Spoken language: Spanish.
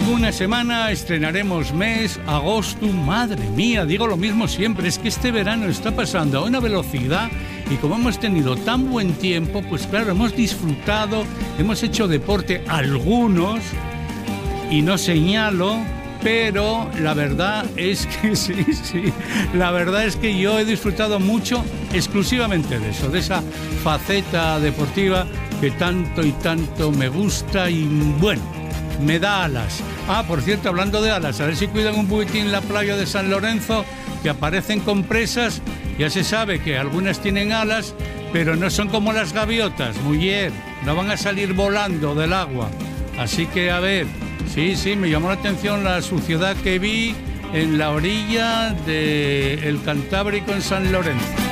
En una semana estrenaremos mes, agosto. Madre mía, digo lo mismo siempre, es que este verano está pasando a una velocidad y como hemos tenido tan buen tiempo, pues claro, hemos disfrutado, hemos hecho deporte algunos, y no señalo, pero la verdad es que sí, la verdad es que yo he disfrutado mucho exclusivamente de eso, de esa faceta deportiva que tanto y tanto me gusta y bueno, me da alas. Ah, por cierto, hablando de alas, a ver si cuidan un poquitín la playa de San Lorenzo, que aparecen compresas. Ya se sabe que algunas tienen alas, pero no son como las gaviotas, mujer, no van a salir volando del agua. Así que, a ver, sí, me llamó la atención la suciedad que vi en la orilla del Cantábrico en San Lorenzo.